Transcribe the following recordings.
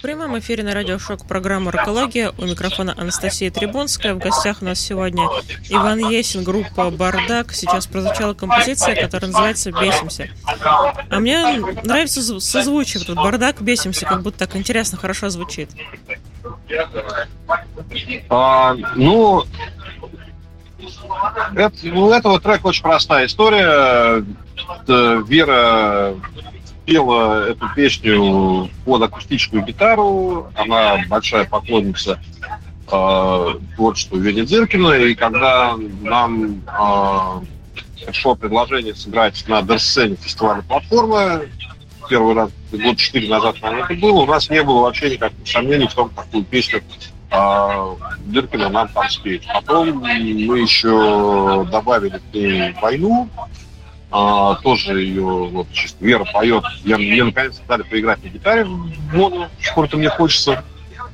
В прямом эфире на радио Шок программа «Рокология». У микрофона Анастасия Трибунская. В гостях у нас сегодня Иван Есин, группа «Бардак». Сейчас прозвучала композиция, которая называется «Бесимся». А мне нравится созвучие. Вот «Бардак», «Бесимся», как будто так интересно, хорошо звучит. У этого трека очень простая история. Вера пела эту песню под акустическую гитару. Она большая поклонница творчеству Вени Дзыркина. И когда нам пришло предложение сыграть на Дерсцене фестиваля «Платформа», первый раз, год 4 назад, наверное, это было, у нас не было вообще никаких сомнений в том, какую песню Дзыркина нам там спеть. Потом мы еще добавили к ней «Войну». Тоже ее вот, чисто Вера поет. Мне наконец-то дали поиграть на гитаре в моду, сколько мне хочется.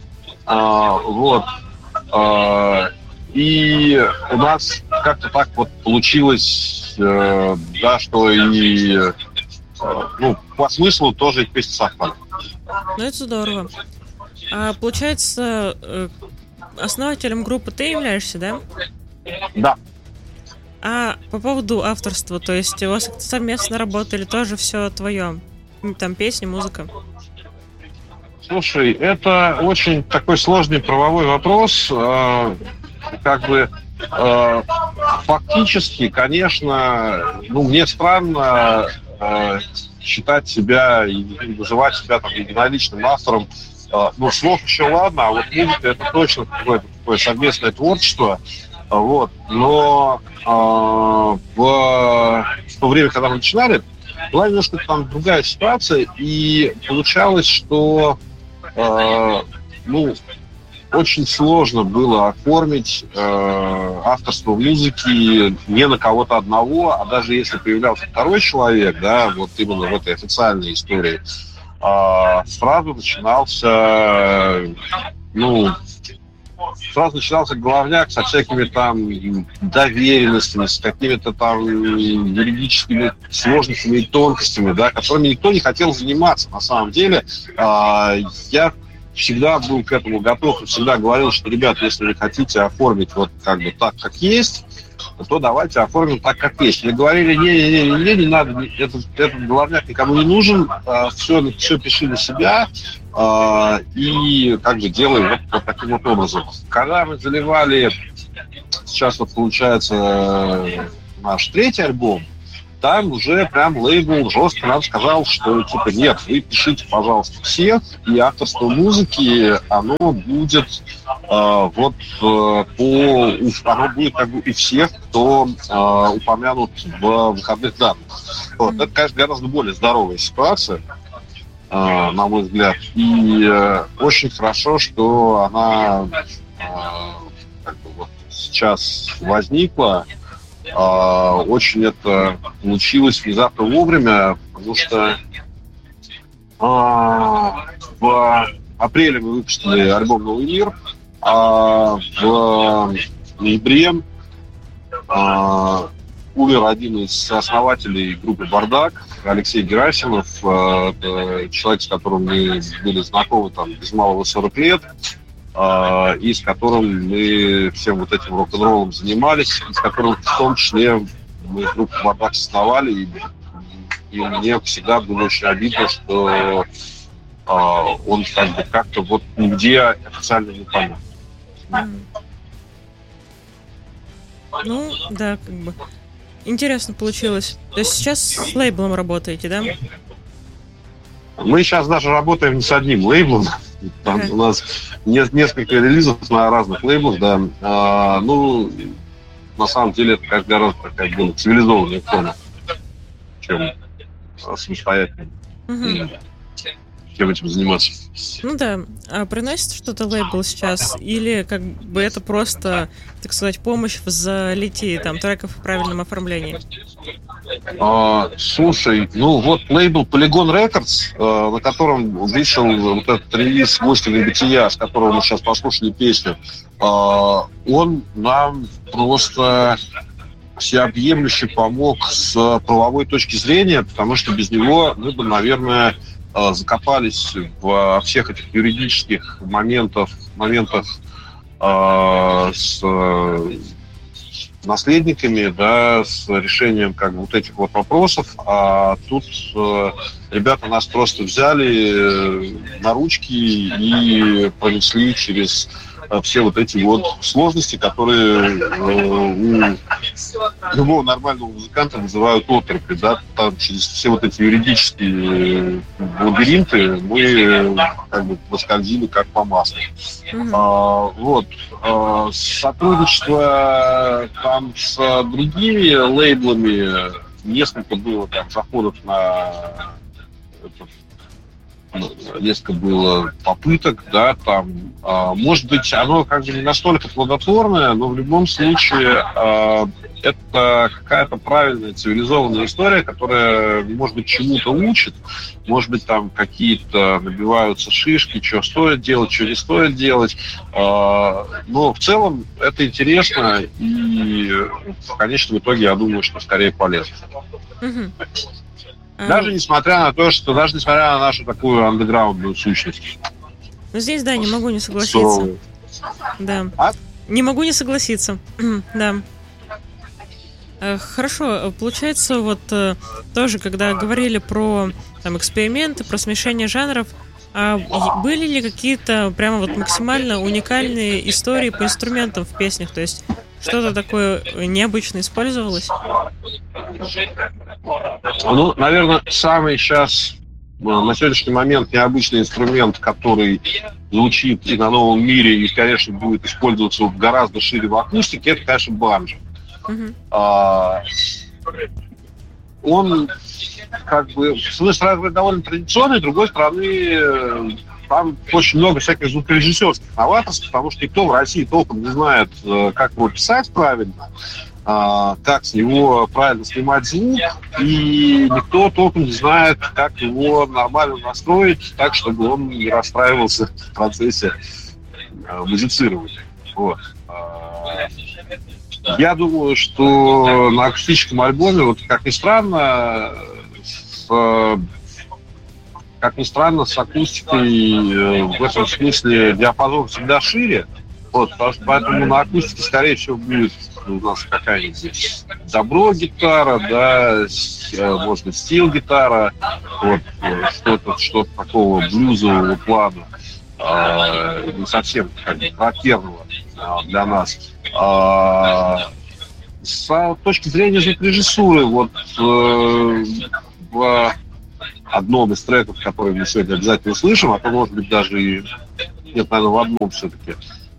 И у нас как-то так вот получилось, что и по смыслу тоже их песни совпали. Ну, это здорово. А получается, основателем группы ты являешься, да? Да. А по поводу авторства, то есть у вас совместно работали, тоже все твое? Там песни, музыка? Слушай, это очень такой сложный правовой вопрос. Фактически, конечно, мне странно считать себя и называть себя там единоличным автором. Слов еще ладно, а вот музыка — это точно какое-то такое совместное творчество. Но в то время, когда мы начинали, была немножко там другая ситуация, и получалось, что очень сложно было оформить авторство музыки не на кого-то одного, а даже если появлялся второй человек, да, вот именно в этой официальной истории, сразу начинался головняк со всякими там доверенностями, с какими-то там юридическими сложностями и тонкостями, да, которыми никто не хотел заниматься. На самом деле, я всегда был к этому готов и всегда говорил, что, ребят, если вы хотите оформить вот как бы так, как есть, то давайте оформим так, как есть. Мне говорили, не надо, этот головняк никому не нужен, все пиши на себя, и как бы делаем вот таким вот образом. Когда мы заливали, сейчас вот получается наш третий альбом, там уже прям лейбл жестко нам сказал, что типа нет, вы пишите, пожалуйста, всех, и авторство музыки, оно будет оно будет как бы у всех, кто упомянут в выходных данных. Это, конечно, гораздо более здоровая ситуация, на мой взгляд. И очень хорошо, что она сейчас возникла. Очень это получилось внезапно вовремя, потому что в апреле мы выпустили альбом «Новый мир», а в ноябре умер один из основателей группы «Бардак», Алексей Герасимов, человек, с которым мы были знакомы там без малого 40 лет, и с которым мы всем вот этим рок-н-роллом занимались, и с которым в том числе мы группу «Бардак» создавали, и мне всегда было очень обидно, что он как-то вот нигде официально не понятен. Ну, да, как бы. Интересно получилось. То есть сейчас с лейблом работаете, да? Мы сейчас даже работаем не с одним лейблом. Там у нас несколько релизов на разных лейблах, да. На самом деле это гораздо цивилизованная форма, чем самостоятельно. Чем этим заниматься. Ну да. А приносит что-то лейбл сейчас? Или как бы это просто, так сказать, помощь в залитии там треков в правильном оформлении? Слушай, лейбл Polygon Records, на котором вышел вот этот релиз «Гостиной бытия», с которого мы сейчас послушали песню, он нам просто всеобъемлюще помог с правовой точки зрения, потому что без него мы бы, наверное, закопались во всех этих юридических моментах с наследниками, да, с решением как бы вот этих вот вопросов, а тут ребята нас просто взяли на ручки и пронесли через все вот эти вот сложности, которые у любого нормального музыканта вызывают отрыв, да, там через все вот эти юридические лабиринты мы как бы восходили как по маслу. Сотрудничество там с другими лейблами, несколько было там заходов на несколько было попыток, да, там, может быть, оно как бы не настолько плодотворное, но в любом случае это какая-то правильная, цивилизованная история, которая, может быть, чему-то учит, может быть, там какие-то набиваются шишки, что стоит делать, что не стоит делать, но в целом это интересно, и в конечном итоге, я думаю, что скорее полезно. Даже несмотря на нашу такую андеграундную сущность. Ну, здесь, да, не могу не согласиться. Да. Не могу не согласиться. Да. Хорошо, получается, вот тоже, когда говорили про там эксперименты, про смешение жанров, были ли какие-то прямо вот максимально уникальные истории по инструментам в песнях? То есть что-то такое необычное использовалось? Ну, наверное, самый сейчас на сегодняшний момент необычный инструмент, который звучит и на новом мире, и, конечно, будет использоваться гораздо шире в акустике, это, конечно, банджо. Он как бы, с одной стороны, довольно традиционный, с другой стороны, там очень много всяких звукорежиссерских новаторств, потому что никто в России толком не знает, как его писать правильно, как с него правильно снимать звук, и никто толком не знает, как его нормально настроить так, чтобы он не расстраивался в процессе музицирования. Вот. Я думаю, что на акустическом альбоме, вот как ни странно, с акустикой в этом смысле диапазон всегда шире. Вот, поэтому на акустике, скорее всего, будет у нас какая-нибудь добро-гитара, да, может быть, стил-гитара, вот, что-то такого блюзового плана, не совсем как бы характерного для нас. С точки зрения звукорежиссуры, вот в одном из треков, который мы сегодня обязательно услышим, а то, может быть, даже и нет, наверное, в одном все-таки,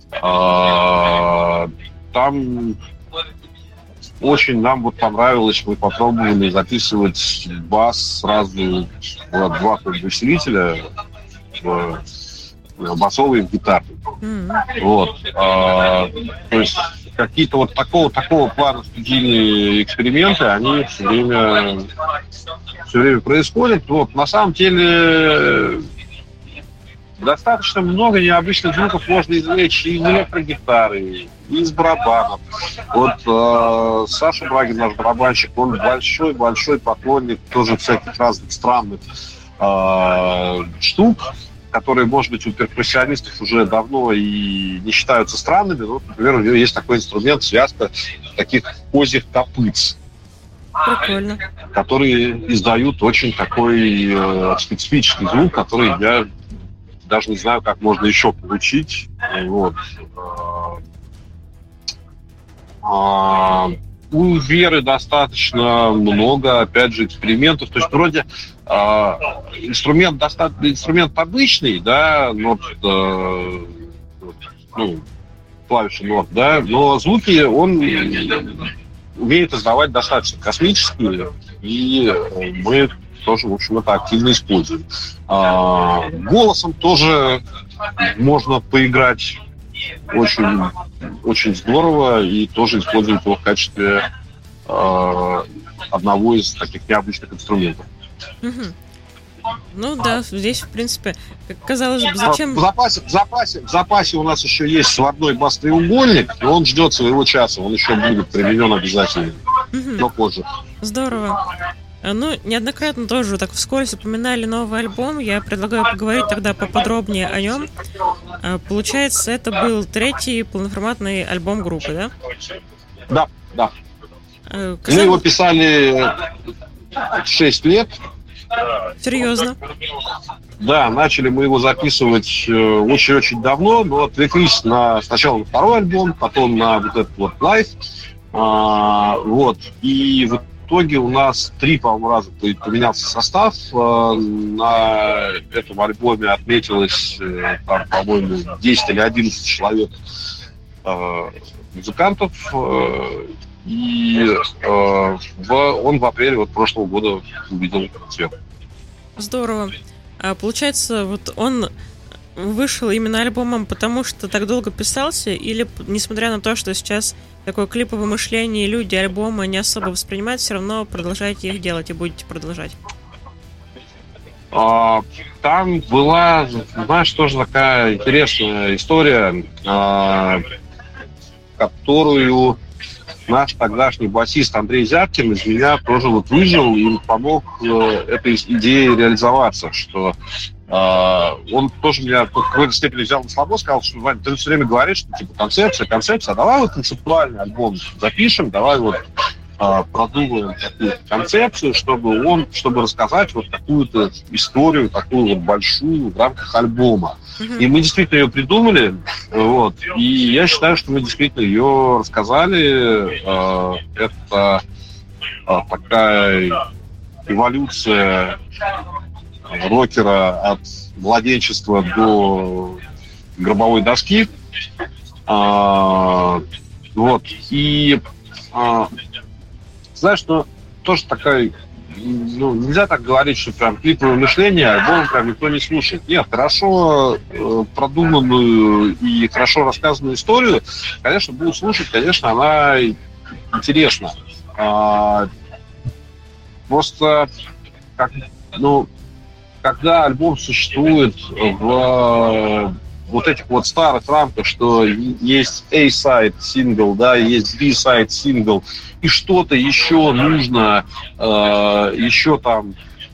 там очень нам вот понравилось, мы попробовали записывать бас сразу в два усилителя, басовый и гитарный. Вот. То есть какие-то вот такого плана студийные эксперименты, они все время происходят. Вот. На самом деле достаточно много необычных звуков можно извлечь и из электрогитары, и из барабанов. Вот Саша Брагин, наш барабанщик, он большой поклонник тоже всяких разных странных штук, которые, может быть, у перкуссионистов уже давно и не считаются странными. Ну, например, у него есть такой инструмент, связка таких козьих копыц. Прикольно. Которые издают очень такой специфический звук, который я даже не знаю, как можно еще получить. Вот. У Веры достаточно много, опять же, экспериментов. То есть вроде инструмент обычный, да, клавиши нот, да, но звуки он умеет издавать достаточно космические, и мы тоже, в общем, это активно используем. Голосом тоже можно поиграть очень, очень здорово, и тоже использовать его в качестве одного из таких необычных инструментов. Ну да, здесь, в принципе, как казалось бы, зачем... В запасе у нас еще есть сводной бас-треугольник, и он ждет своего часа, он еще будет применен обязательно, но позже. Здорово. Ну, неоднократно тоже так вскользь упоминали новый альбом. Я предлагаю поговорить тогда поподробнее о нем. Получается, это был третий полноформатный альбом группы, да? Да, да. Мы его писали 6 лет. Серьезно? Да, начали мы его записывать очень-очень давно, но отвлеклись сначала на второй альбом, потом на вот этот вот Live. Вот. И в итоге у нас 3, по-моему, раза поменялся состав. На этом альбоме отметилось, там, по-моему, 10 или 11 человек музыкантов. И он в апреле вот прошлого года увидел свет. Здорово. Получается, вот он вышел именно альбомом, потому что так долго писался, или несмотря на то, что сейчас такое клиповое мышление, люди альбомы не особо воспринимают, все равно продолжаете их делать и будете продолжать? Там была, знаешь, тоже такая интересная история, которую наш тогдашний басист Андрей Зябкин из меня тоже вот выжил и помог этой идее реализоваться, что он тоже меня в какой-то степени взял на слабо, сказал, что, Вань, ты все время говоришь, что типа концепция, давай вот концептуальный альбом запишем, давай вот продумаем такую концепцию, чтобы рассказать вот какую-то историю, такую вот большую в рамках альбома. И мы действительно ее придумали, вот, и я считаю, что мы действительно ее рассказали. Это такая эволюция рокера от младенчества до гробовой доски. Вот, и знаешь, что тоже такая, ну, нельзя так говорить, что прям клиповое мышление, альбом прям никто не слушает. Нет, хорошо продуманную и хорошо рассказанную историю, конечно, будут слушать, конечно, она интересна. Просто, когда альбом существует в вот этих вот старых рамках, что есть A-side сингл, да, есть B-side сингл, и что-то еще нужно, еще там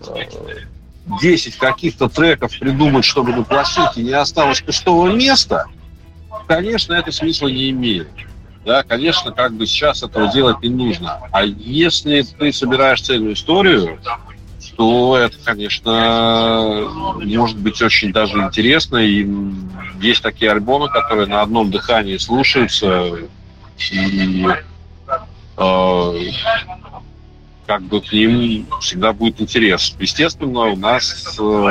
10 каких-то треков придумать, чтобы на пластинке не осталось пустого места, конечно, это смысла не имеет. Да, конечно, как бы сейчас этого делать не нужно. А если ты собираешь цельную историю, то это, конечно, может быть очень даже интересно. И есть такие альбомы, которые на одном дыхании слушаются, и как бы к ним всегда будет интерес. Естественно, у нас,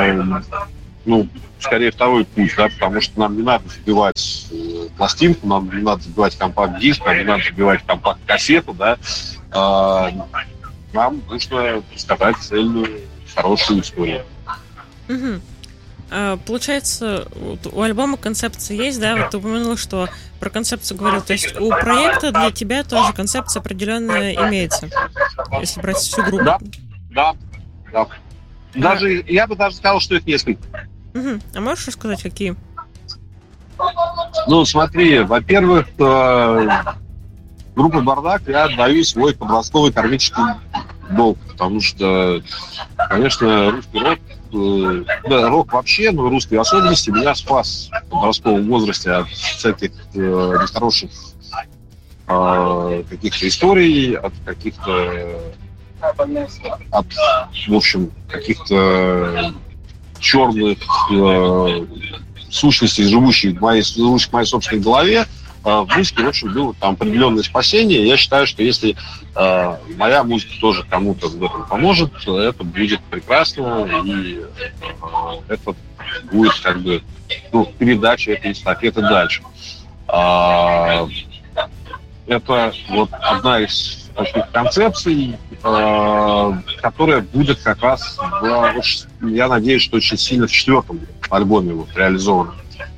скорее второй путь, да, потому что нам не надо забивать пластинку, нам не надо забивать компакт-диск, нам не надо забивать компакт-кассету, да. Нам нужно рассказать цельную, хорошую историю. Угу. Получается, вот у альбома концепция есть, да? Вот ты упомянул, что про концепцию говорил. То есть у проекта для тебя тоже концепция определенная имеется, если брать всю группу. Да. Даже, я бы даже сказал, что их несколько. Угу. А можешь рассказать, какие? Ну, смотри, во-первых, группа «Бардак» я отдаю свой подростковый кармический долг, потому что, конечно, русский рок, да, рок вообще, но русские особенности меня спас в подростковом возрасте от всяких нехороших каких-то историй, от каких-то, в общем, каких-то черных сущностей, живущих в моей собственной голове. В музыке, в общем, было там определенное спасение. Я считаю, что если моя музыка тоже кому-то в этом поможет, то это будет прекрасно, и это будет как бы передача этой эстафеты дальше. Это вот одна из таких концепций, которая будет как раз, я надеюсь, что очень сильно в 4-м альбоме вот реализована.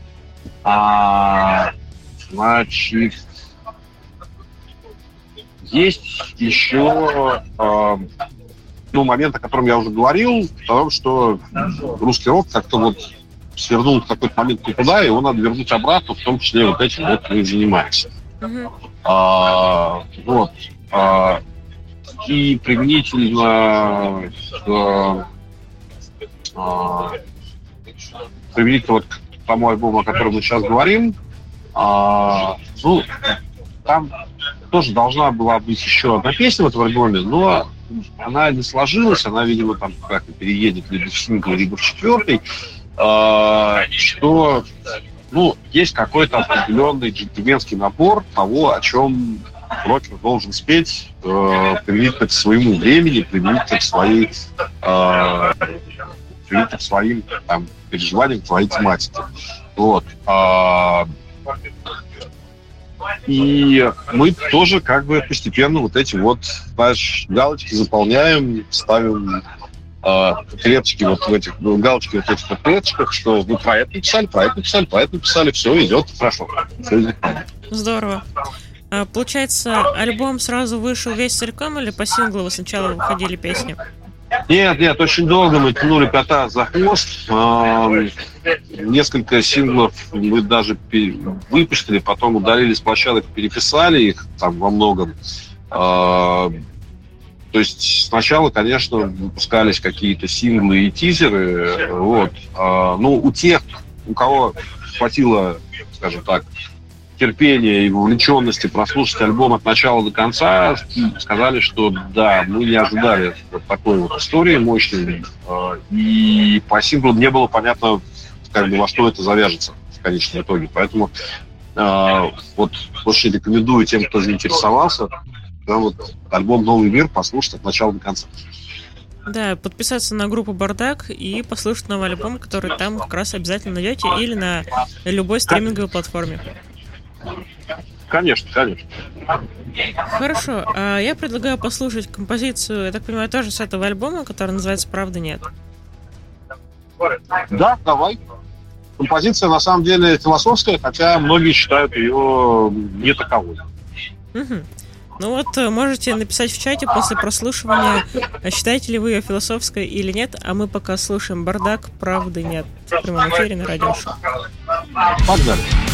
Значит, есть еще момент, о котором я уже говорил, о том, что русский рок как-то вот свернул в какой-то момент туда, и его надо вернуть обратно, в том числе вот этим вот мы занимаемся. и применительно вот к тому альбому, о котором мы сейчас говорим, ну, там тоже должна была быть еще одна песня в этом альбоме, но она не сложилась, она, видимо, там как-то переедет либо в сингл, либо в четвертый, что, ну, есть какой-то определенный джентльменский набор того, о чем рокер должен спеть, применительно к своему времени, применительно к своим там, переживаниям, к своей тематике. Вот. И мы тоже как бы постепенно вот эти вот, знаешь, галочки заполняем, ставим клеточки вот в этих, галочки вот в этих клеточках, что вы про это написали, все идет хорошо. Все идет. Здорово. Получается, альбом сразу вышел весь целиком или по синглу вы сначала выходили песни? Нет, очень долго мы тянули кота за хвост. Несколько синглов мы даже выпустили, потом удалили с площадок, переписали их там во многом. То есть сначала, конечно, выпускались какие-то синглы и тизеры. Вот. Ну, у тех, у кого хватило, скажем так, терпения и вовлеченности прослушать альбом от начала до конца, сказали, что да, мы не ожидали вот такой вот истории мощной, и по синглу не было понятно, как бы, во что это завяжется в конечном итоге. Поэтому вот очень рекомендую тем, кто заинтересовался, вот альбом «Новый мир» послушать от начала до конца. Да, подписаться на группу «Бардак» и послушать новый альбом, который там как раз обязательно найдете, или на любой стриминговой платформе. Конечно. Хорошо, я предлагаю послушать композицию, я так понимаю, тоже с этого альбома, который называется «Правды нет». Да, давай. Композиция на самом деле философская, хотя многие считают ее не таковой. Угу. Ну вот, можете написать в чате после прослушивания, считаете ли вы ее философской или нет, а мы пока слушаем «Бардак», «Правды нет» в прямом эфире на радиошоу. Погнали.